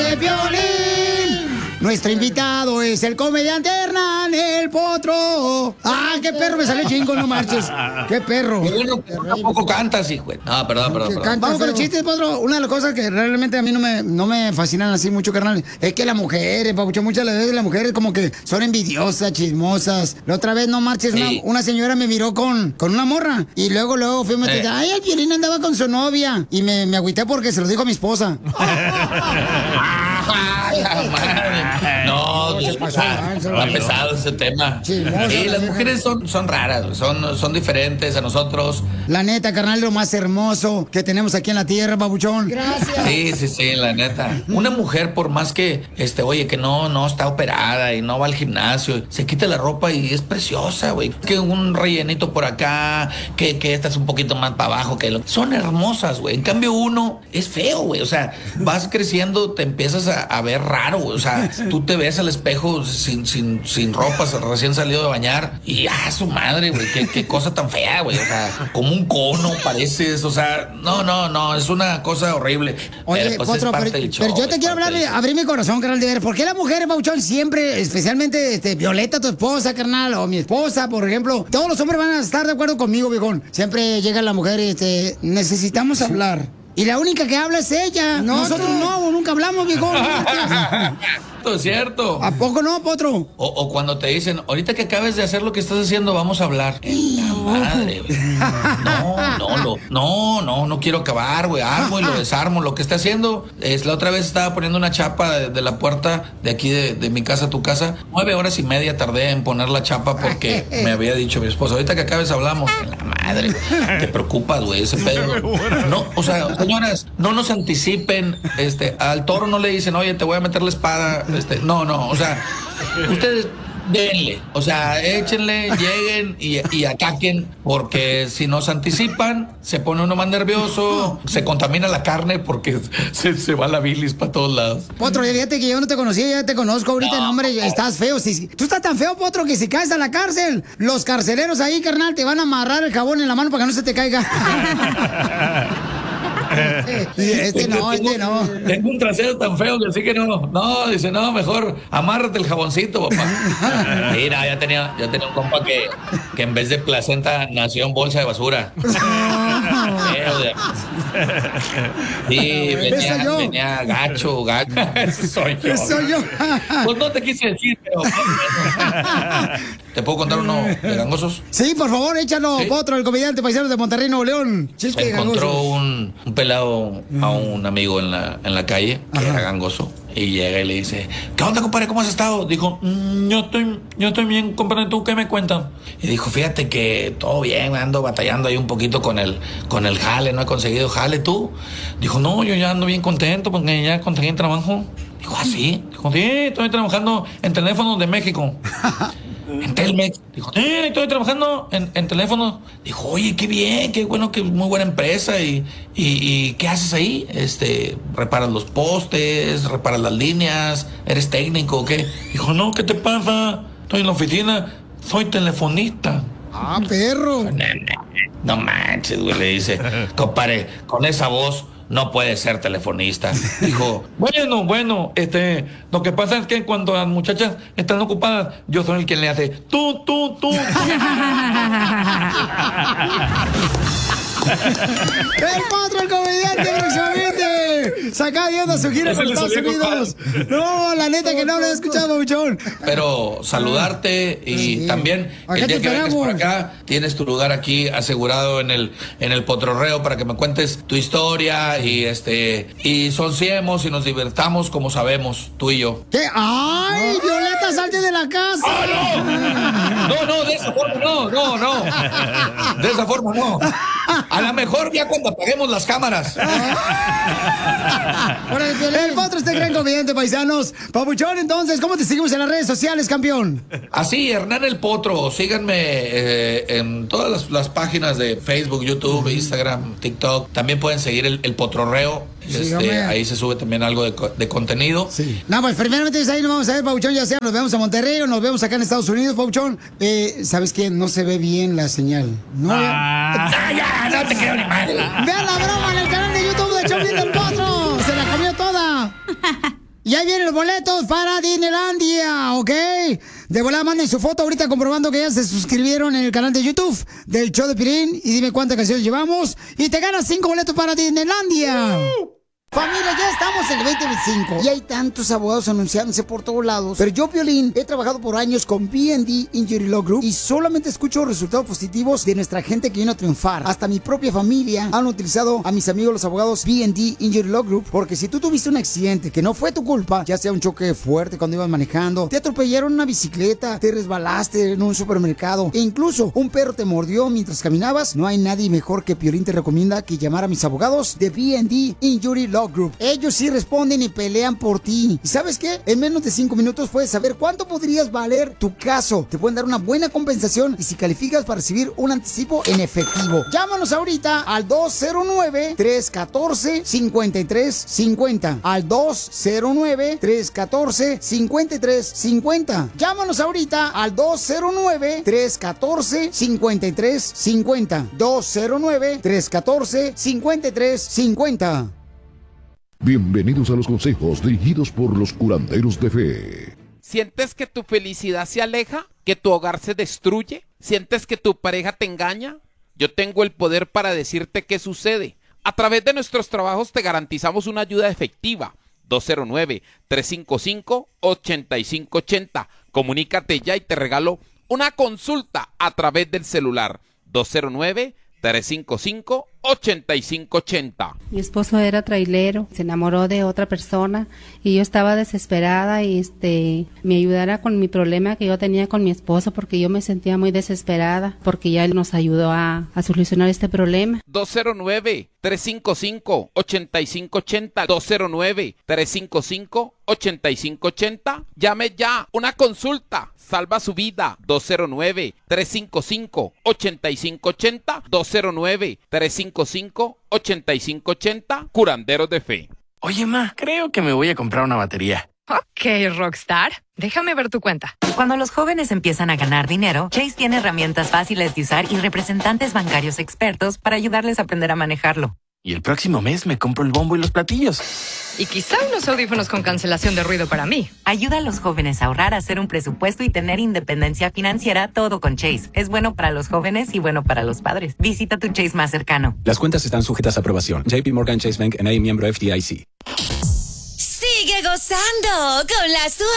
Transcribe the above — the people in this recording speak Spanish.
de Piolín. Nuestro invitado es el comediante Hernán el Potro. ¡Ah, qué perro! Me salió chingo, no marches. ¡Qué perro! Qué bueno, tampoco cantas, hijo. No, perdón. Vamos con los chistes, Potro. Una de las cosas que realmente a mí no me fascinan así mucho, carnal, es que las mujeres, papucho, muchas veces las mujeres como que son envidiosas, chismosas. La otra vez, no marches, Sí. una señora me miró con una morra. Y luego fui a meter, ay, el Piolín andaba con su novia. Y me agüité porque se lo dijo a mi esposa. Ay, la madre. No, está pesado ese tema. Sí, las mujeres son raras, son diferentes a nosotros. La neta, carnal, lo más hermoso que tenemos aquí en la tierra, babuchón. Gracias. Sí, la neta. Una mujer, por más que, oye, que no está operada y no va al gimnasio, se quita la ropa y es preciosa, güey. Que un rellenito por acá, que esta es un poquito más para abajo, son hermosas, güey. En cambio, uno es feo, güey. O sea, vas creciendo, te empiezas a ver raro, güey. O sea, tú te ves al espejo sin ropa, recién salido de bañar, y su madre, güey, qué cosa tan fea, güey. O sea, como un cono pareces, o sea, no, es una cosa horrible. Oye, pero, pues, Potro, es parte del show, pero yo te quiero hablar, abrir mi corazón, carnal, de ver, ¿por qué las mujeres, babuchón, siempre, especialmente Violeta, tu esposa, carnal, o mi esposa, por ejemplo, todos los hombres van a estar de acuerdo conmigo, viejón? Siempre llega la mujer y necesitamos hablar. Y la única que habla es ella. Nosotros nunca hablamos, viejón. Esto es cierto. ¿A poco no, Potro? O cuando te dicen, ahorita que acabes de hacer lo que estás haciendo, vamos a hablar. La madre, güey. No quiero acabar, güey. Armo y lo desarmo. Lo que está haciendo es, la otra vez estaba poniendo una chapa de la puerta de aquí de mi casa a tu casa. 9 horas y media tardé en poner la chapa porque me había dicho mi esposa, ahorita que acabes hablamos. La madre, güey. Te preocupas, güey, ese pedo. No, o sea, señoras, no nos anticipen. Al toro no le dicen, oye, te voy a meter la espada. No, o sea, ustedes denle, o sea, échenle, lleguen y ataquen, porque si nos anticipan, se pone uno más nervioso, se contamina la carne porque se va la bilis para todos lados. Potro, fíjate que yo no te conocía, ya te conozco ahorita, no, hombre, estás feo. Tú estás tan feo, Potro, que si caes a la cárcel, los carceleros ahí, carnal, te van a amarrar el jabón en la mano para que no se te caiga. No. Tengo un trasero tan feo que así que no. No, dice, no, mejor amárrate el jaboncito, papá. Mira, ya tenía un compa que en vez de placenta nació en bolsa de basura. Sí, venía gacho. Ese soy yo. Pues no te quise decir, pero... ¿Te puedo contar uno de gangosos? Sí, por favor, échalo, ¿sí? Potro, el comediante paisano de Monterrey, Nuevo León. Se encontró un pelado a un amigo en la calle, que era gangoso, y llega y le dice, ¿qué onda, compadre? ¿Cómo has estado? Dijo, yo estoy bien, compadre, ¿tú qué me cuentas? Y dijo, fíjate que todo bien, ando batallando ahí un poquito con el jale, no he conseguido jale, ¿tú? Dijo, no, yo ya ando bien contento porque ya conseguí trabajo. Dijo, ¿ah, sí? Dijo, sí, estoy trabajando en teléfonos de México. En Telmex. Dijo, estoy trabajando en teléfonos. Dijo, oye, qué bien, qué bueno, que muy buena empresa. ¿Y qué haces ahí? ¿Reparas los postes? ¿Reparas las líneas? ¿Eres técnico o qué? Dijo, no, ¿qué te pasa? Estoy en la oficina, soy telefonista. Ah, perro. No manches, güey, le dice, compadre, con esa voz no puede ser telefonista. Dijo, bueno, lo que pasa es que cuando las muchachas están ocupadas, yo soy el que le hace tú. El Potro, el comediante, próximamente sacando su gira por Estados Unidos. No, la neta que no lo he escuchado, muchón. Pero saludarte y también el día que vengas por acá, tienes tu lugar aquí asegurado en el Potrorreo para que me cuentes tu historia y sonsiemos y nos divertamos como sabemos, tú y yo. ¿Qué? ¡Ay, Violeta, salte de la casa! No, de esa forma no. De esa forma no. A lo mejor ya cuando apaguemos las cámaras. El Potro, este gran comediante, paisanos. Papuchón, entonces, ¿cómo te seguimos en las redes sociales, campeón? Así, Hernán el Potro. Síganme en todas las páginas de Facebook, YouTube, Instagram, TikTok. También pueden seguir el Potrorreo. Sí, ahí se sube también algo de contenido. Sí. No, pues primeramente ahí nos vamos a ver, Papuchón, ya sea nos vemos en Monterrey o nos vemos acá en Estados Unidos, Papuchón. ¿Sabes qué? No se ve bien la señal. No, ya, no te creo ni madre. Vean la broma en el canal de YouTube de Choplin del Potro. Se la comió toda. Y ahí vienen los boletos para Disneylandia, ¿ok? De volada manden su foto ahorita comprobando que ya se suscribieron en el canal de YouTube del show de Piolín y dime cuántas canciones llevamos y te ganas 5 boletos para Disneylandia. Familia, ya estamos en el 2025 y hay tantos abogados anunciándose por todos lados. Pero yo, Piolín, he trabajado por años con B&D Injury Law Group y solamente escucho resultados positivos de nuestra gente que viene a triunfar. Hasta mi propia familia han utilizado a mis amigos los abogados B&D Injury Law Group, porque si tú tuviste un accidente que no fue tu culpa, ya sea un choque fuerte cuando ibas manejando, te atropellaron una bicicleta, te resbalaste en un supermercado e incluso un perro te mordió mientras caminabas, no hay nadie mejor que Piolín te recomienda que llamar a mis abogados de B&D Injury Law Group. Ellos sí responden y pelean por ti. ¿Y sabes qué? En menos de 5 minutos puedes saber cuánto podrías valer tu caso. Te pueden dar una buena compensación y si calificas para recibir un anticipo en efectivo. Llámanos ahorita al 209-314-5350. Al 209-314-5350. Llámanos ahorita al 209-314-5350. 209-314-5350. Bienvenidos a los consejos dirigidos por los curanderos de fe. ¿Sientes que tu felicidad se aleja? ¿Que tu hogar se destruye? ¿Sientes que tu pareja te engaña? Yo tengo el poder para decirte qué sucede. A través de nuestros trabajos te garantizamos una ayuda efectiva. 209-355-8580. Comunícate ya y te regalo una consulta a través del celular. 209-355-8580. Mi esposo era trailero, se enamoró de otra persona y yo estaba desesperada y me ayudara con mi problema que yo tenía con mi esposo, porque yo me sentía muy desesperada porque ya él nos ayudó a solucionar este problema. 209-355-8580. 209-355-8580. Llame ya, una consulta salva su vida. 209-355-8580. 209-355-8580. Curanderos de fe. Oye, ma, creo que me voy a comprar una batería. Ok, Rockstar. Déjame ver tu cuenta. Cuando los jóvenes empiezan a ganar dinero, Chase tiene herramientas fáciles de usar y representantes bancarios expertos para ayudarles a aprender a manejarlo. Y el próximo mes me compro el bombo y los platillos. Y quizá unos audífonos con cancelación de ruido para mí. Ayuda a los jóvenes a ahorrar, a hacer un presupuesto y tener independencia financiera, todo con Chase. Es bueno para los jóvenes y bueno para los padres. Visita tu Chase más cercano. Las cuentas están sujetas a aprobación. JP Morgan Chase Bank N.A., miembro FDIC. Sigue gozando con la